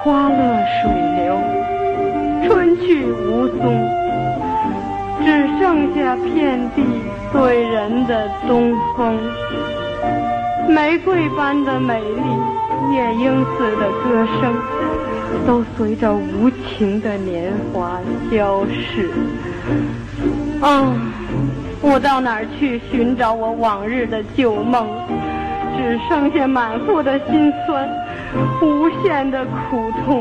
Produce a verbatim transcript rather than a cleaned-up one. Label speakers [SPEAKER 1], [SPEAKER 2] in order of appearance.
[SPEAKER 1] 花落水流，春去无踪，只剩下遍地对人的东风。玫瑰般的美丽，夜莺似的歌声，都随着无情的年华消逝。啊，我到哪儿去寻找我往日的旧梦？只剩下满腹的心酸，无限的苦痛。